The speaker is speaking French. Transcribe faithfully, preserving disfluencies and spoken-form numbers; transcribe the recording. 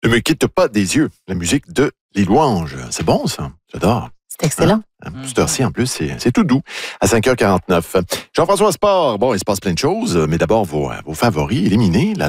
Ne me quitte pas des yeux. La musique de Les Louanges. C'est bon, ça. J'adore. C'est excellent. Hein? Cette heure-ci, en plus, c'est, c'est tout doux. À cinq heures quarante-neuf. Jean-François Sport. Bon, il se passe plein de choses, mais d'abord, vos, vos favoris éliminés. La